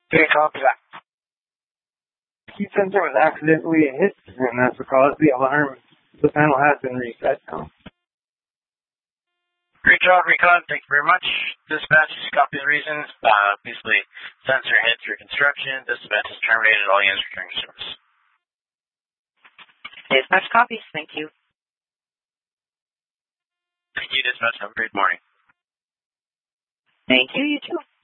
Okay, copy that. Heat sensor was accidentally hit, and that's what caused the alarm. The panel has been reset now. Great job, Recon. Thank you very much. Dispatch, copy the reasons. Basically, sensor hit through construction. Dispatch has terminated all units returning to service. Dispatch copies. Thank you. Thank you, Dispatch. Have a great morning. Thank you. You too.